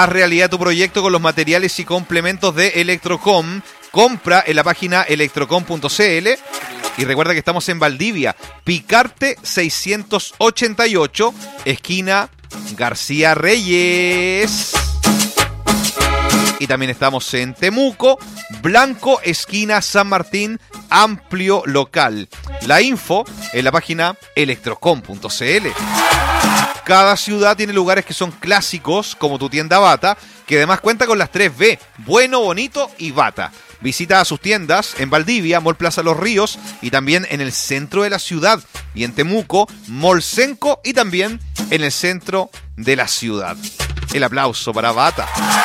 Haz realidad tu proyecto con los materiales y complementos de Electrocom. Compra en la página electrocom.cl. Y recuerda que estamos en Valdivia, Picarte 688, esquina García Reyes. Y también estamos en Temuco, Blanco, esquina San Martín, amplio local. La info en la página electrocom.cl. Cada ciudad tiene lugares que son clásicos, como tu tienda Bata, que además cuenta con las 3B, bueno, bonito y Bata. Visita a sus tiendas en Valdivia, Mall Plaza Los Ríos, y también en el centro de la ciudad. Y en Temuco, Mall Senco, y también en el centro de la ciudad. El aplauso para Bata.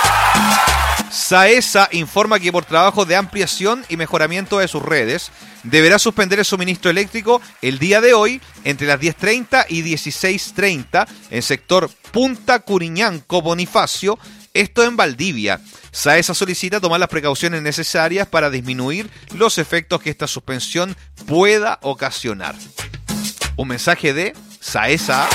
Saesa informa que por trabajo de ampliación y mejoramiento de sus redes, deberá suspender el suministro eléctrico el día de hoy entre las 10:30 y 16:30 en sector Punta Curiñanco Bonifacio, esto en Valdivia. Saesa solicita tomar las precauciones necesarias para disminuir los efectos que esta suspensión pueda ocasionar. Un mensaje de Saesa.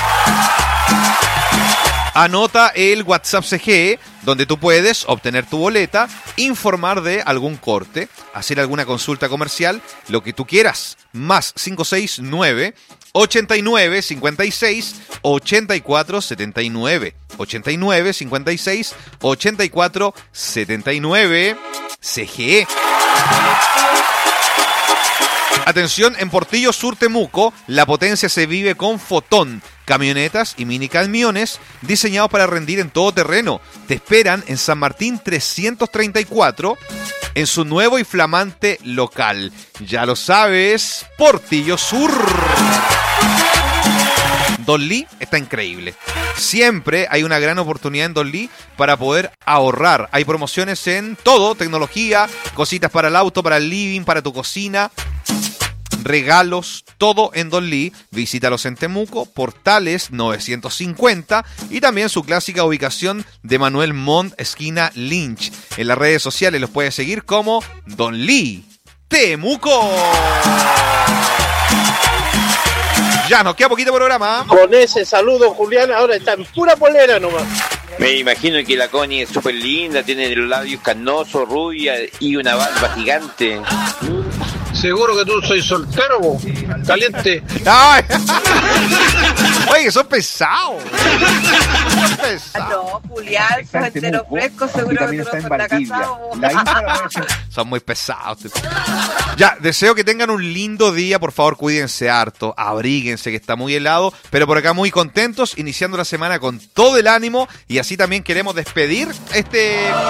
Anota el WhatsApp CGE, donde tú puedes obtener tu boleta, informar de algún corte, hacer alguna consulta comercial, lo que tú quieras. Más 569 89 56 84 79. 89 56 84 79. CGE. Atención, en Portillo Sur Temuco, la potencia se vive con Fotón. Camionetas y mini camiones diseñados para rendir en todo terreno. Te esperan en San Martín 334, en su nuevo y flamante local. Ya lo sabes, Portillo Sur. Don Lee está increíble. Siempre hay una gran oportunidad en Don Lee para poder ahorrar. Hay promociones en todo, tecnología, cositas para el auto, para el living, para tu cocina. Regalos, todo en Don Lee. Visítalos en Temuco, Portales 950, y también su clásica ubicación de Manuel Montt, esquina Lynch. En las redes sociales los puedes seguir como Don Lee Temuco. Ya nos queda poquito programa. Con ese saludo, Julián, ahora está en pura polera nomás. Me imagino que la Connie es súper linda, tiene los labios canosos, rubia y una barba gigante. Seguro que tú soy soltero, bo. Caliente. ¡Ay! Oye, son pesados. Son pesados. No, Julián, sos entero fresco, seguro que tú no estás casado. Son muy pesados. Ya, deseo que tengan un lindo día. Por favor, cuídense harto, abríguense, que está muy helado, pero por acá muy contentos, iniciando la semana con todo el ánimo, y así también queremos despedir este